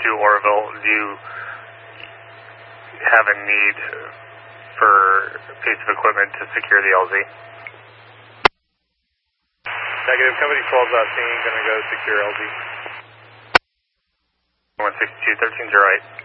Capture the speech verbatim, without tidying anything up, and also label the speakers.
Speaker 1: to Oroville, do you have a need for a piece of equipment to secure the L Z?
Speaker 2: Negative, company twelve thirteen, gonna go secure L Z.
Speaker 1: one sixty-two, thirteen's your right.